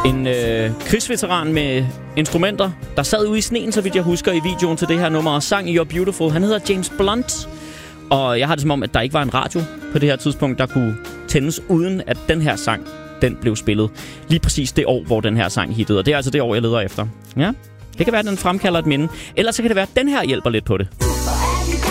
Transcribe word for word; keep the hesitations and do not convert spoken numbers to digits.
En øh, krigsveteran med instrumenter, der sad ude i sneen, så vidt jeg husker, i videoen til det her nummer, og sang You're Beautiful. Han hedder James Blunt, og jeg har det som om, at der ikke var en radio på det her tidspunkt, der kunne tændes, uden at den her sang, den blev spillet. Lige præcis det år, hvor den her sang hittede, og det er altså det år, jeg leder efter. Ja, det kan være, at den fremkalder et minde. Ellers så kan det være, at den her hjælper lidt på det.